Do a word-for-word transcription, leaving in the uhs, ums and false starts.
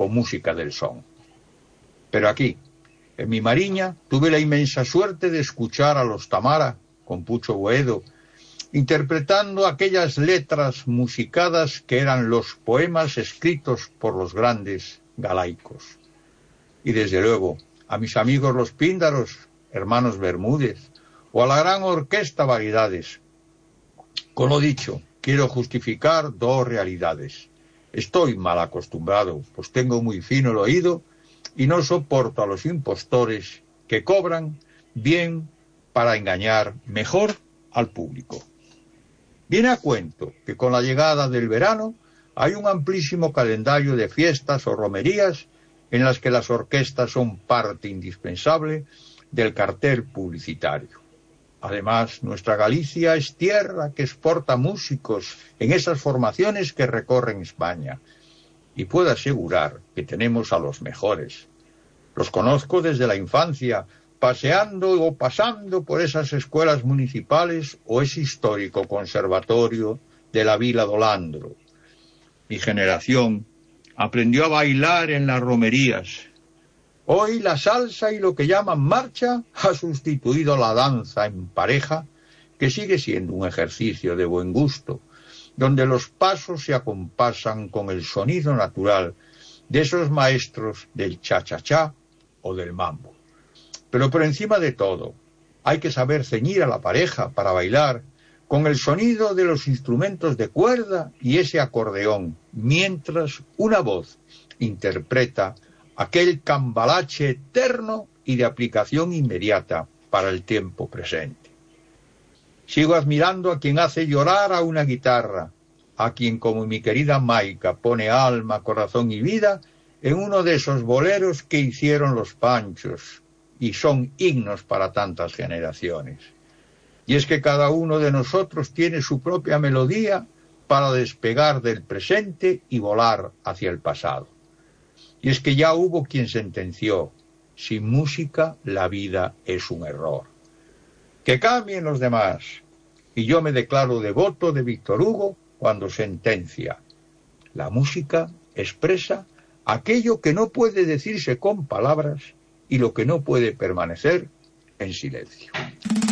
con música del son. Pero aquí, en mi Mariña, tuve la inmensa suerte de escuchar a los Tamara, con Pucho Boedo, interpretando aquellas letras musicadas que eran los poemas escritos por los grandes galaicos. Y desde luego, a mis amigos los Píndaros, hermanos Bermúdez, o a la gran orquesta Variedades. Con lo dicho, quiero justificar dos realidades. Estoy mal acostumbrado, pues tengo muy fino el oído y no soporto a los impostores que cobran bien para engañar mejor al público. Viene a cuento que con la llegada del verano hay un amplísimo calendario de fiestas o romerías en las que las orquestas son parte indispensable del cartel publicitario. Además, nuestra Galicia es tierra que exporta músicos en esas formaciones que recorren España. Y puedo asegurar que tenemos a los mejores. Los conozco desde la infancia, paseando o pasando por esas escuelas municipales o ese histórico conservatorio de la Vila do Landro. Mi generación aprendió a bailar en las romerías. Hoy la salsa y lo que llaman marcha ha sustituido la danza en pareja, que sigue siendo un ejercicio de buen gusto, donde los pasos se acompasan con el sonido natural de esos maestros del cha-cha-cha o del mambo. Pero por encima de todo, hay que saber ceñir a la pareja para bailar con el sonido de los instrumentos de cuerda y ese acordeón, mientras una voz interpreta aquel cambalache eterno y de aplicación inmediata para el tiempo presente. Sigo admirando a quien hace llorar a una guitarra, a quien, como mi querida Maica, pone alma, corazón y vida en uno de esos boleros que hicieron los Panchos y son himnos para tantas generaciones. Y es que cada uno de nosotros tiene su propia melodía para despegar del presente y volar hacia el pasado. Y es que ya hubo quien sentenció: sin música la vida es un error. Que cambien los demás. Y yo me declaro devoto de Víctor Hugo cuando sentencia: la música expresa aquello que no puede decirse con palabras y lo que no puede permanecer en silencio.